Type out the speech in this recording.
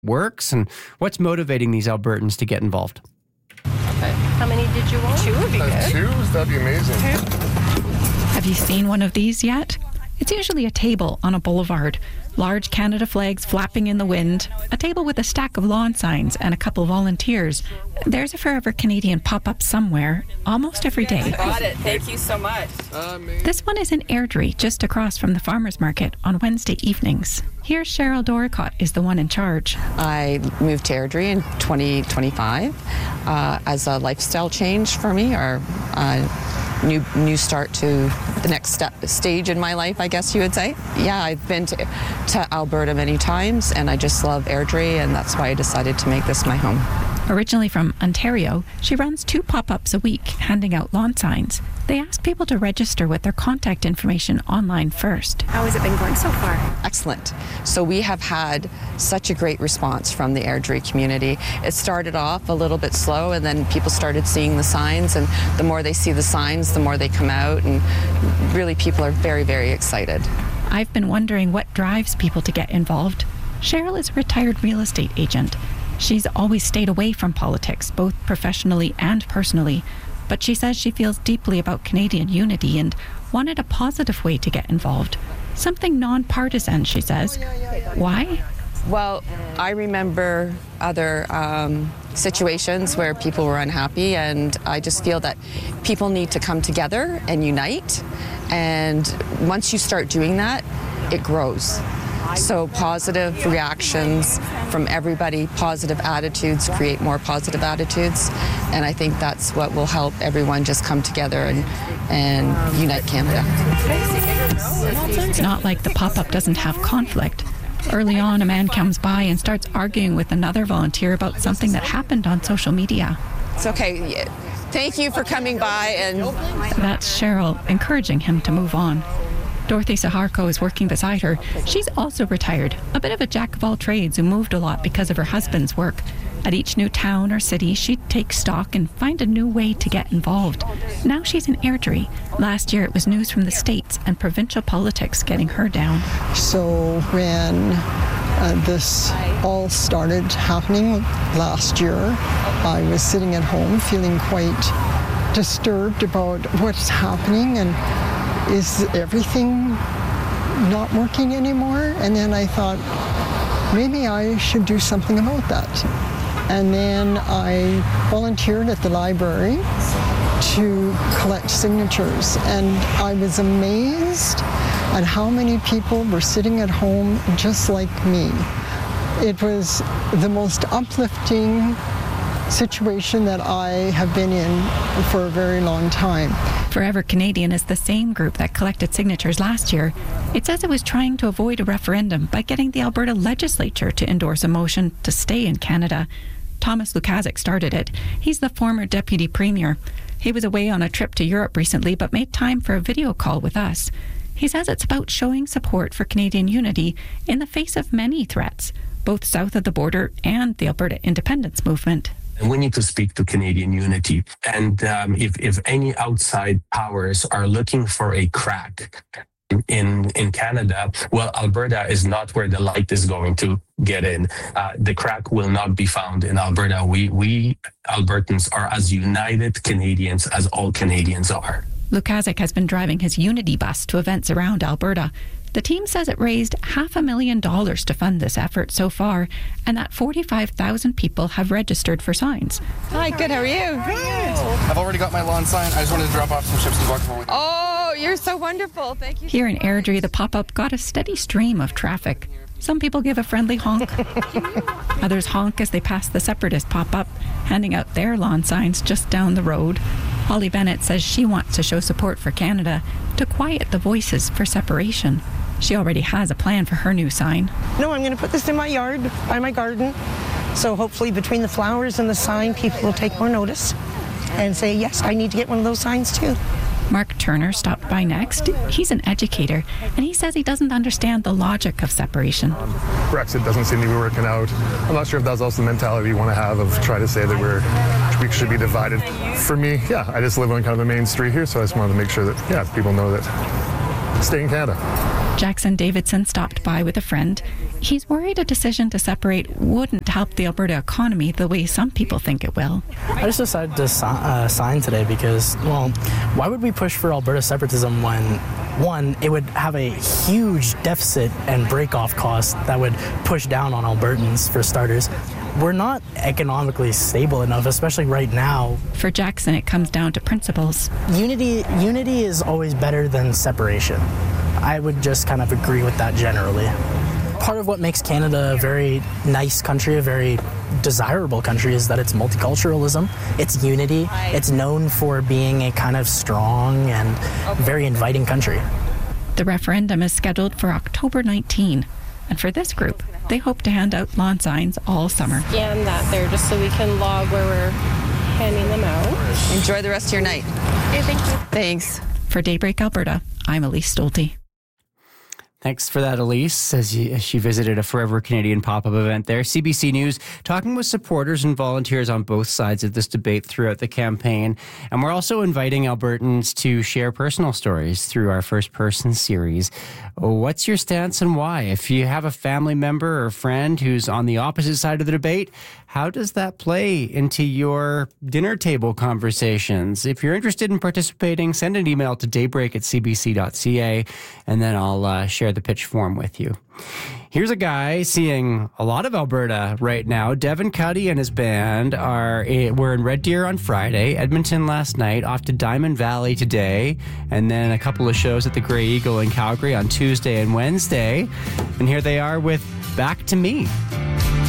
works and what's motivating these Albertans to get involved. Okay. How many did you want? 2 would be good. 2? That'd be amazing. 2. Have you seen one of these yet? It's usually a table on a boulevard. Large Canada flags flapping in the wind, a table with a stack of lawn signs and a couple volunteers. There's a Forever Canadian pop-up somewhere, almost every day. Got it. Thank you so much. This one is in Airdrie, just across from the farmers market on Wednesday evenings. Here's Cheryl Doricott is the one in charge. I moved to Airdrie in 2025 as a lifestyle change for me, or new start to the next stage in my life, I guess you would say. Yeah, I've been to Alberta many times, and I just love Airdrie, and that's why I decided to make this my home. Originally from Ontario, she runs 2 pop-ups a week, handing out lawn signs. They ask people to register with their contact information online first. How has it been going so far? Excellent. So we have had such a great response from the Airdrie community. It started off a little bit slow, and then people started seeing the signs, and the more they see the signs, the more they come out, and really people are very, very excited. I've been wondering what drives people to get involved. Cheryl is a retired real estate agent. She's always stayed away from politics, both professionally and personally, but she says she feels deeply about Canadian unity and wanted a positive way to get involved. Something non-partisan, she says. Why? Well, I remember other situations where people were unhappy, and I just feel that people need to come together and unite, and once you start doing that, it grows. So positive reactions from everybody, positive attitudes create more positive attitudes, and I think that's what will help everyone just come together and unite Canada. It's not like the pop-up doesn't have conflict. Early on, a man comes by and starts arguing with another volunteer about something that happened on social media. It's okay. Thank you for coming by. And that's Cheryl encouraging him to move on. Dorothy Saharko is working beside her. She's also retired, a bit of a jack of all trades who moved a lot because of her husband's work. At each new town or city, she'd take stock and find a new way to get involved. Now she's in Airdrie. Last year it was news from the States and provincial politics getting her down. So when this all started happening last year, I was sitting at home feeling quite disturbed about what's happening and is everything not working anymore? And then I thought, maybe I should do something about that. And then I volunteered at the library to collect signatures. And I was amazed at how many people were sitting at home just like me. It was the most uplifting situation that I have been in for a very long time. Forever Canadian is the same group that collected signatures last year. It says it was trying to avoid a referendum by getting the Alberta legislature to endorse a motion to stay in Canada. Thomas Lukaszuk started it. He's the former deputy premier. He was away on a trip to Europe recently but made time for a video call with us. He says it's about showing support for Canadian unity in the face of many threats, both south of the border and the Alberta independence movement. We need to speak to Canadian unity. And if any outside powers are looking for a crack in Canada, well, Alberta is not where the light is going to get in. The crack will not be found in Alberta. We Albertans are as united Canadians as all Canadians are. Lukaszuk has been driving his Unity bus to events around Alberta. The team says it raised $500,000 to fund this effort so far, and that 45,000 people have registered for signs. Hi, good, how are you? I've already got my lawn sign. I just wanted to drop off some chips and guacamole. Oh, you're so wonderful. Thank you. Here in Airdrie, the pop-up got a steady stream of traffic. Some people give a friendly honk. Others honk as they pass the Separatist pop-up, handing out their lawn signs just down the road. Holly Bennett says she wants to show support for Canada to quiet the voices for separation. She already has a plan for her new sign. No, I'm going to put this in my yard, by my garden. So hopefully between the flowers and the sign, people will take more notice and say, yes, I need to get one of those signs too. Mark Turner stopped by next. He's an educator, and he says he doesn't understand the logic of separation. Brexit doesn't seem to be working out. I'm not sure if that's also the mentality you want to have of try to say that we should be divided. For me, yeah, I just live on kind of the main street here, so I just wanted to make sure that, people know that stay in Canada. Jackson Davidson stopped by with a friend. He's worried a decision to separate wouldn't help the Alberta economy the way some people think it will. I just decided to sign today because, well, why would we push for Alberta separatism when, one, it would have a huge deficit and break-off cost that would push down on Albertans, for starters. We're not economically stable enough, especially right now. For Jackson, it comes down to principles. Unity is always better than separation. I would just kind of agree with that generally. Part of what makes Canada a very nice country, a very desirable country, is that it's multiculturalism, it's unity, it's known for being a kind of strong and very inviting country. The referendum is scheduled for October 19, and for this group, they hope to hand out lawn signs all summer. Scan that there just so we can log where we're handing them out. Enjoy the rest of your night. Okay, thank you. Thanks. For Daybreak Alberta, I'm Elise Stolte. Thanks for that, Elise, as she visited a Forever Canadian pop-up event there. CBC News talking with supporters and volunteers on both sides of this debate throughout the campaign. And we're also inviting Albertans to share personal stories through our First Person series. What's your stance and why? If you have a family member or friend who's on the opposite side of the debate, how does that play into your dinner table conversations? If you're interested in participating, send an email to daybreak@cbc.ca, and then I'll share the pitch form with you. Here's a guy seeing a lot of Alberta right now. Devin Cuddy and his band were in Red Deer on Friday, Edmonton last night, off to Diamond Valley today, and then a couple of shows at the Grey Eagle in Calgary on Tuesday and Wednesday. And here they are with Back to Me.